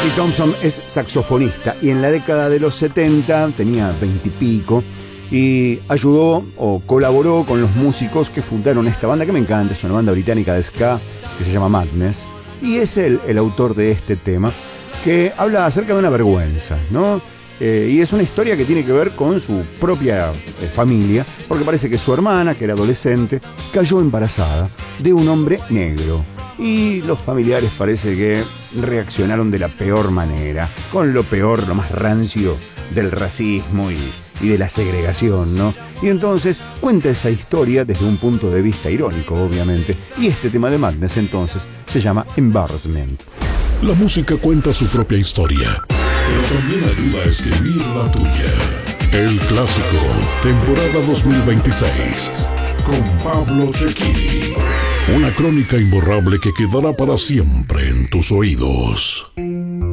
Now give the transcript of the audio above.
Pete Thompson es saxofonista y en la década de los 70 tenía 20 y pico y ayudó o colaboró con los músicos que fundaron esta banda que me encanta. Es una banda británica de ska que se llama Madness y es el autor de este tema que habla acerca de una vergüenza, ¿no? Y es una historia que tiene que ver con su propia familia, porque parece que su hermana, que era adolescente, cayó embarazada de un hombre negro. Y los familiares parece que reaccionaron de la peor manera, con lo peor, lo más rancio del racismo y de la segregación, ¿no? Y entonces cuenta esa historia desde un punto de vista irónico, obviamente. Y este tema de Madness entonces se llama Embarrassment. La música cuenta su propia historia, pero también ayuda a escribir la tuya. El Clásico, temporada 2026, con Pablo Cecchini. Una crónica imborrable que quedará para siempre en tus oídos.